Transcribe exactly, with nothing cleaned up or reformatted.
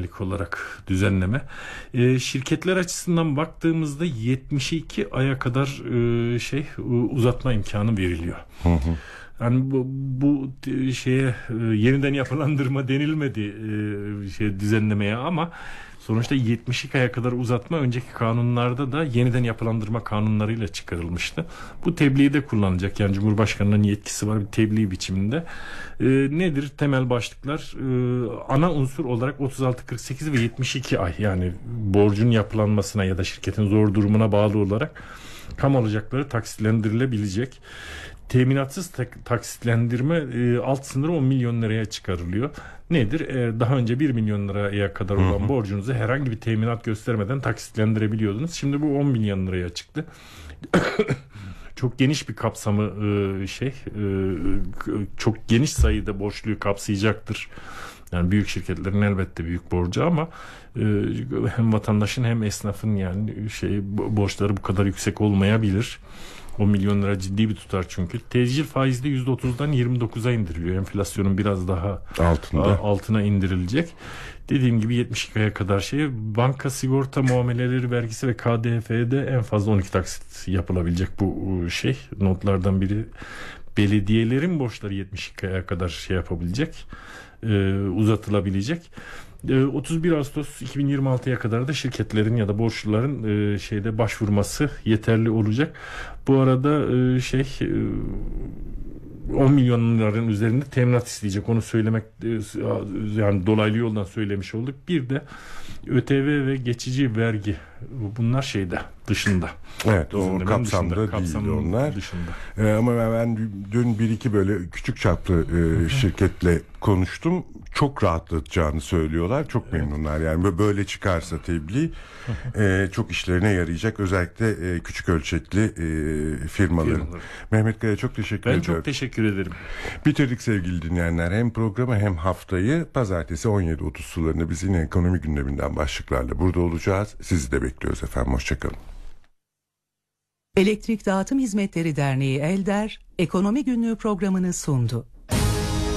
yönelik olarak düzenleme. E, şirketler açısından baktığımızda yetmiş iki aya kadar e, şey uzatma imkanı veriliyor. Hı hı. Yani bu, bu şeye yeniden yapılandırma denilmedi e, şey düzenlemeye ama sonuçta yetmiş iki aya kadar uzatma önceki kanunlarda da yeniden yapılandırma kanunlarıyla çıkarılmıştı. Bu tebliği de kullanacak. Yani Cumhurbaşkanı'nın yetkisi var bir tebliğ biçiminde. E, nedir temel başlıklar? E, ana unsur olarak otuz altı kırk sekiz ve yetmiş iki ay yani borcun yapılanmasına ya da şirketin zor durumuna bağlı olarak kamu alacakları taksitlendirilebilecek. Teminatsız tak- taksitlendirme e, alt sınırı on milyon liraya çıkarılıyor. Nedir? E, daha önce bir milyon liraya kadar olan hı hı. borcunuzu herhangi bir teminat göstermeden taksitlendirebiliyordunuz. Şimdi bu on milyon liraya çıktı. Çok geniş bir kapsamı e, şey, e, çok geniş sayıda borçluyu kapsayacaktır. Yani büyük şirketlerin elbette büyük borcu ama e, hem vatandaşın hem esnafın yani şey borçları bu kadar yüksek olmayabilir. on milyon lira ciddi bir tutar çünkü. Tecil faizi de yüzde otuzdan yirmi dokuza indiriliyor. Enflasyonun biraz daha altında altına indirilecek. Dediğim gibi yetmiş iki aya kadar şey, banka sigorta muameleleri vergisi ve K D F'de en fazla on iki taksit yapılabilecek bu şey. Notlardan biri belediyelerin borçları yetmiş iki aya kadar şey yapabilecek. E, uzatılabilecek. E, otuz bir Ağustos iki bin yirmi altıya kadar da şirketlerin ya da borçluların e, şeyde başvurması yeterli olacak. Bu arada e, şey e, on milyon liranın üzerinde teminat isteyecek. Onu söylemek e, yani dolaylı yoldan söylemiş olduk. Bir de ÖTV ve geçici vergi bunlar şeyde dışında. Evet, o kapsamda dışında, değil kapsamın onlar. Dışında. Ee, ama ben dün bir iki böyle küçük çaplı e, şirketle konuştum. Çok rahatlatacağını söylüyorlar. Çok memnunlar. Yani böyle çıkarsa tebliğ e, çok işlerine yarayacak. Özellikle e, küçük ölçekli e, firmaların. Firmalar. Mehmet Kaya çok teşekkür ben ediyorum. Ben çok teşekkür ederim. Bitirdik sevgili dinleyenler. Hem programı hem haftayı pazartesi on yedi otuz sularında biz yine ekonomi gündeminden başlıklarla burada olacağız. Sizi de bekliyoruz efendim. Hoşçakalın. Elektrik Dağıtım Hizmetleri Derneği Elder, Ekonomi Günlüğü programını sundu.